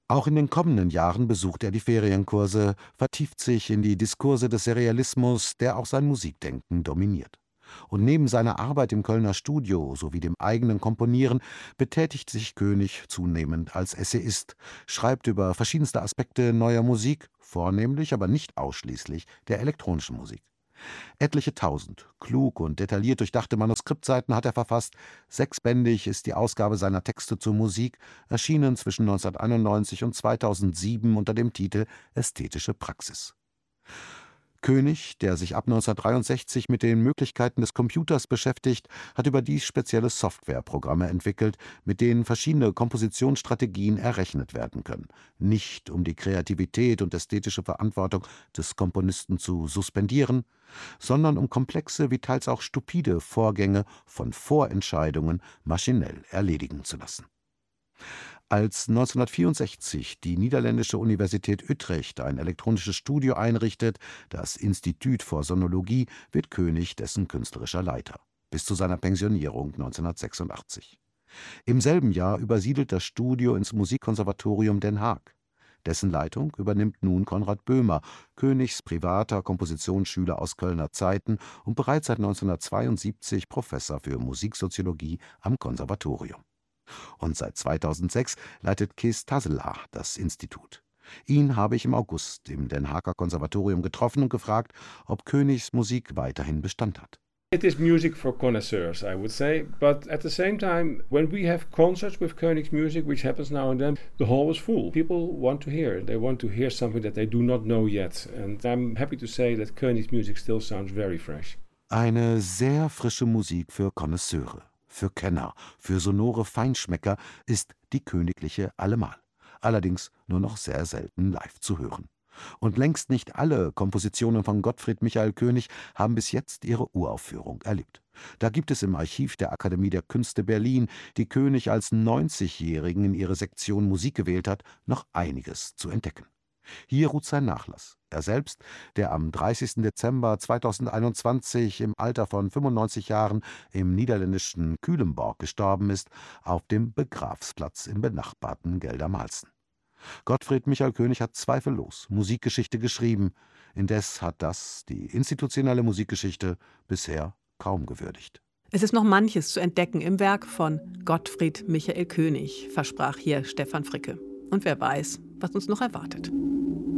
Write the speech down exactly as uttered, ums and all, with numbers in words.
Auch in den kommenden Jahren besucht er die Ferienkurse, vertieft sich in die Diskurse des Serialismus, der auch sein Musikdenken dominiert. Und neben seiner Arbeit im Kölner Studio sowie dem eigenen Komponieren betätigt sich König zunehmend als Essayist, schreibt über verschiedenste Aspekte neuer Musik, vornehmlich, aber nicht ausschließlich der elektronischen Musik. Etliche tausend, klug und detailliert durchdachte Manuskriptseiten hat er verfasst. Sechsbändig ist die Ausgabe seiner Texte zur Musik, erschienen zwischen neunzehnhunderteinundneunzig und zweitausendsieben unter dem Titel Ästhetische Praxis. König, der sich ab neunzehnhundertdreiundsechzig mit den Möglichkeiten des Computers beschäftigt, hat überdies spezielle Softwareprogramme entwickelt, mit denen verschiedene Kompositionsstrategien errechnet werden können. Nicht um die Kreativität und ästhetische Verantwortung des Komponisten zu suspendieren, sondern um komplexe wie teils auch stupide Vorgänge von Vorentscheidungen maschinell erledigen zu lassen. Als neunzehnhundertvierundsechzig die niederländische Universität Utrecht ein elektronisches Studio einrichtet, das Institut für Sonologie, wird König dessen künstlerischer Leiter, bis zu seiner Pensionierung neunzehnhundertsechsundachtzig. Im selben Jahr übersiedelt das Studio ins Musikkonservatorium Den Haag. Dessen Leitung übernimmt nun Konrad Böhmer, Königs privater Kompositionsschüler aus Kölner Zeiten und bereits seit neunzehnhundertzweiundsiebzig Professor für Musiksoziologie am Konservatorium. Und seit zweitausendsechs leitet Kees Tasselaar das Institut. Ihn habe ich im August im Den Haager Konservatorium getroffen und gefragt, ob Königs Musik weiterhin Bestand hat. It is music for connoisseurs, I would say, but at the same time, when we have concerts with Königs music, which happens now and then, the hall is full. People want to hear. They want to hear something that they do not know yet. And I'm happy to say that Königs music still sounds very fresh. Eine sehr frische Musik für Konnoisseure, für Kenner, für sonore Feinschmecker ist die königliche allemal. Allerdings nur noch sehr selten live zu hören. Und längst nicht alle Kompositionen von Gottfried Michael König haben bis jetzt ihre Uraufführung erlebt. Da gibt es im Archiv der Akademie der Künste Berlin, die König als neunzigjährigen in ihre Sektion Musik gewählt hat, noch einiges zu entdecken. Hier ruht sein Nachlass. Er selbst, der am dreißigsten Dezember zweitausendeinundzwanzig im Alter von fünfundneunzig Jahren im niederländischen Culemborg gestorben ist, auf dem Begrafsplatz im benachbarten Geldermalsen. Gottfried Michael König hat zweifellos Musikgeschichte geschrieben, indes hat das die institutionelle Musikgeschichte bisher kaum gewürdigt. Es ist noch manches zu entdecken im Werk von Gottfried Michael König, versprach hier Stefan Fricke. Und wer weiß, was uns noch erwartet.